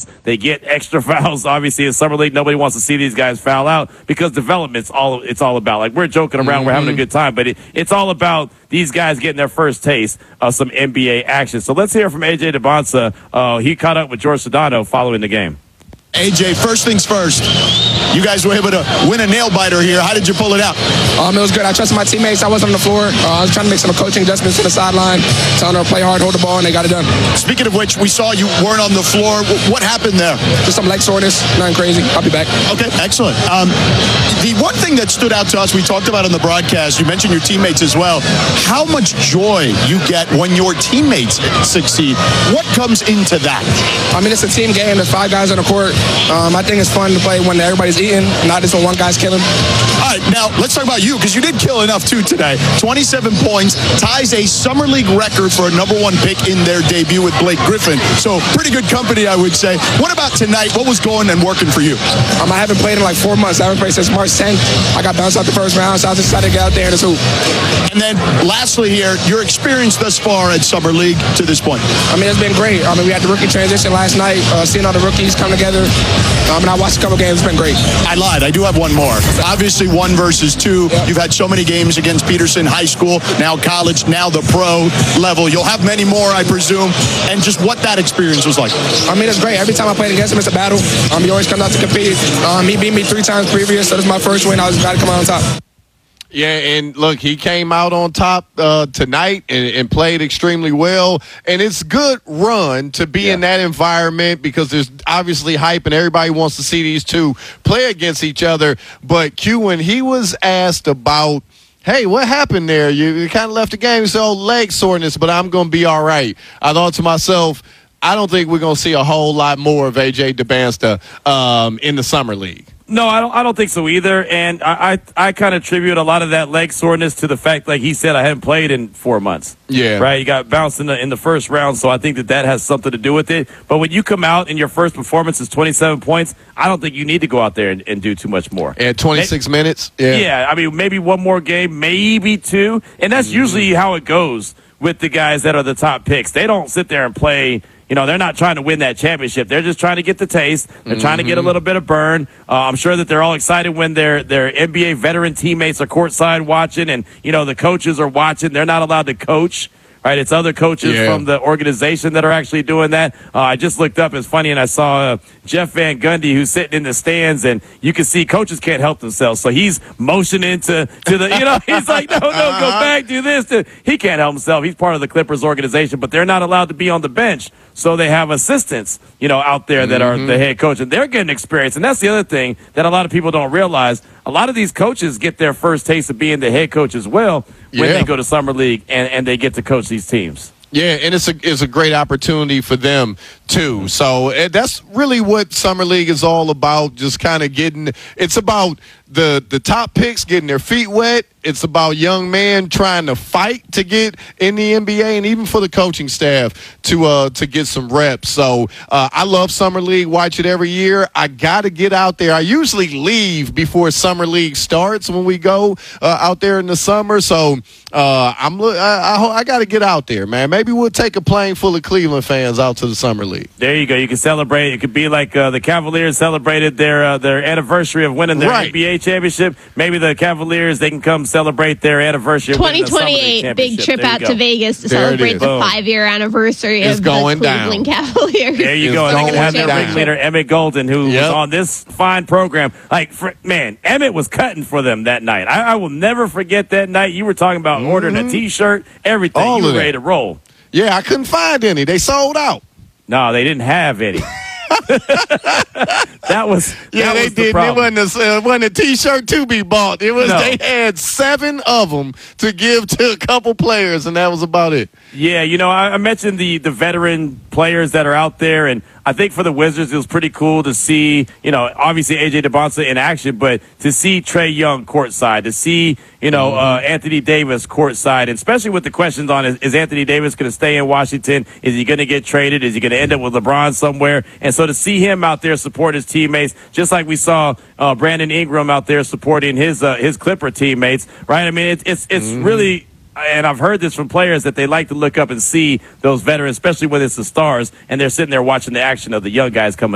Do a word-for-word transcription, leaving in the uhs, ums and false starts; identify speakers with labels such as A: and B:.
A: They get extra fouls. Obviously, in Summer League, nobody wants to see these guys foul out because development's all it's all about. Like, we're joking around, mm-hmm. we're having a good time, but it, it's all about these guys getting their first taste of some N B A action. So let's hear from A J Dybantsa. Uh, he caught up with George Sedano following the game.
B: A J, first things first, you guys were able to win a nail-biter here. How did you pull it out?
C: Um, it was good. I trusted my teammates. I wasn't on the floor. Uh, I was trying to make some coaching adjustments to the sideline, telling them to play hard, hold the ball, and they got it done.
B: Speaking of which, we saw you weren't on the floor. What happened there?
C: Just some leg soreness, nothing crazy. I'll be back.
B: Okay, excellent. Um, the one thing that stood out to us, we talked about on the broadcast, you mentioned your teammates as well, how much joy you get when your teammates succeed. What comes into that?
C: I mean, it's a team game. There's five guys on the court. Um, I think it's fun to play when everybody's eating, not just when one guy's killing.
B: All right, now let's talk about you, because you did kill enough too today. twenty-seven points, ties a Summer League record for a number one pick in their debut with Blake Griffin. So pretty good company, I would say. What about tonight? What was going and working for you?
C: Um, I haven't played in like four months. I haven't played since March tenth. I got bounced out the first round, so I was excited to get out there and just hoop.
B: And then lastly here, your experience thus far at Summer League to this point.
C: I mean, it's been great. I mean, we had the rookie transition last night, uh, seeing all the rookies come together. Um, and I watched a couple games. It's been great.
B: I lied. I do have one more. Obviously, one versus two. Yep. You've had so many games against Peterson High School, now college, now the pro level. You'll have many more, I presume. And just what that experience was like.
C: I mean, it's great. Every time I played against him, it's a battle. Um, he always comes out to compete. Um, he beat me three times previous, so this is my first win. I was glad to come out on top.
D: Yeah, and look, he came out on top uh, tonight and, and played extremely well. And it's good run to be yeah. in that environment because there's obviously hype and everybody wants to see these two play against each other. But Q, when he was asked about, hey, what happened there? You, you kind of left the game. He said, oh, leg soreness, but I'm going to be all right. I thought to myself, I don't think we're going to see a whole lot more of A J Dybantsa um, in the Summer League.
A: No, I don't. I don't think so either. And I, I, I kind of attribute a lot of that leg soreness to the fact, like he said, I hadn't played in four months.
D: Yeah,
A: right. You got bounced in the in the first round, so I think that that has something to do with it. But when you come out and your first performance is twenty-seven points, I don't think you need to go out there and, and do too much more.
D: And twenty-six maybe, minutes. Yeah,
A: yeah. I mean, maybe one more game, maybe two, and that's mm-hmm. usually how it goes with the guys that are the top picks. They don't sit there and play. You know, they're not trying to win that championship. They're just trying to get the taste. They're mm-hmm. trying to get a little bit of burn. Uh, I'm sure that they're all excited when their their N B A veteran teammates are courtside watching and, you know, the coaches are watching. They're not allowed to coach. Right, it's other coaches yeah. from the organization that are actually doing that. Uh, I just looked up. It's funny, and I saw uh, Jeff Van Gundy, who's sitting in the stands, and you can see coaches can't help themselves. So he's motioning to, to the, you know, he's like, no, no, uh-huh. go back, do this. To, he can't help himself. He's part of the Clippers organization, but they're not allowed to be on the bench. So they have assistants, you know, out there that mm-hmm. are the head coach, and they're getting experience. And that's the other thing that a lot of people don't realize. A lot of these coaches get their first taste of being the head coach as well when yeah. they go to Summer League and, and they get to coach these teams.
D: Yeah, and it's a it's a great opportunity for them too. So uh, that's really what Summer League is all about. Just kind of getting. It's about the the top picks getting their feet wet. It's about young men trying to fight to get in the N B A, and even for the coaching staff to uh to get some reps. So uh, I love Summer League. Watch it every year. I got to get out there. I usually leave before Summer League starts when we go uh, out there in the summer. So uh, I'm I I, I got to get out there, man. Maybe we'll take a plane full of Cleveland fans out to the Summer League.
A: There you go. You can celebrate. It could be like uh, the Cavaliers celebrated their uh, their anniversary of winning their
D: right.
A: N B A championship. Maybe the Cavaliers, they can come celebrate their anniversary of winning the Summer League championship.
E: twenty twenty-eight big trip out
A: go.
E: to Vegas to
D: there
E: celebrate the
A: Boom.
E: five-year anniversary
D: it's
E: of
D: going
E: the Cleveland
D: down.
E: Cavaliers.
A: There you
D: it's
A: go. And they can have
D: going
A: their ringleader, Emmett Golden, who
D: yep.
A: was on this fine program. Like, for, man, Emmett was cutting for them that night. I, I will never forget that night. You were talking about mm-hmm. ordering a T-shirt, everything.
D: All
A: you were
D: of
A: ready
D: that.
A: to roll.
D: Yeah, I couldn't find any. They sold out.
A: No, they didn't have any. that was
D: yeah,
A: that
D: they
A: was the
D: did.
A: problem.
D: It wasn't a, uh, wasn't a T-shirt to be bought. It was
A: No.
D: they had seven of them to give to a couple players, and that was about it.
A: Yeah, you know, I, I mentioned the the veteran players that are out there, and I think for the Wizards, it was pretty cool to see, you know, obviously A J Dybantsa in action, but to see Trae Young courtside, to see, you know, mm-hmm. uh, Anthony Davis courtside, and especially with the questions on is, is Anthony Davis going to stay in Washington? Is he going to get traded? Is he going to end up with LeBron somewhere? And so to see him out there support his teammates, just like we saw uh, Brandon Ingram out there supporting his uh, his Clipper teammates, right? I mean, it's it's it's mm-hmm. really. And I've heard this from players that they like to look up and see those veterans, especially when it's the stars, and they're sitting there watching the action of the young guys coming